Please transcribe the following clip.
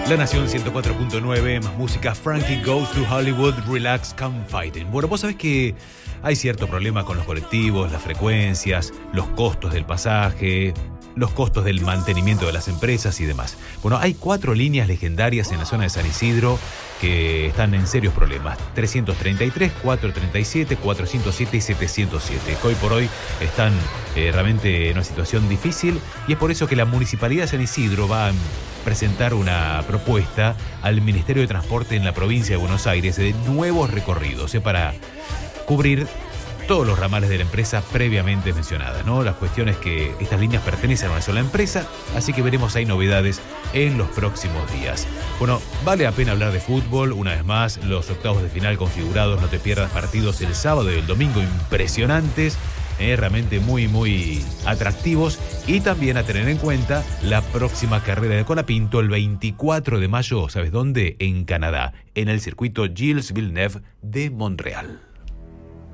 La Nación 104.9, más música. Frankie Goes to Hollywood, Relax, Come Fighting. Bueno, vos sabés que hay cierto problema con los colectivos, las frecuencias, los costos del pasaje, los costos del mantenimiento de las empresas y demás. Bueno, hay 4 líneas legendarias en la zona de San Isidro que están en serios problemas. 333, 437, 407 y 707. Que hoy por hoy están realmente en una situación difícil, y es por eso que la Municipalidad de San Isidro va a presentar una propuesta al Ministerio de Transporte en la provincia de Buenos Aires de nuevos recorridos para cubrir todos los ramales de la empresa previamente mencionadas, ¿no? La cuestión es que estas líneas pertenecen a una sola empresa, así que veremos ahí novedades en los próximos días. Bueno, vale la pena hablar de fútbol. Una vez más, los octavos de final configurados. No te pierdas partidos el sábado y el domingo impresionantes, realmente muy atractivos. Y también a tener en cuenta la próxima carrera de Colapinto el 24 de mayo, ¿sabes dónde? En Canadá, en el circuito Gilles Villeneuve de Montreal.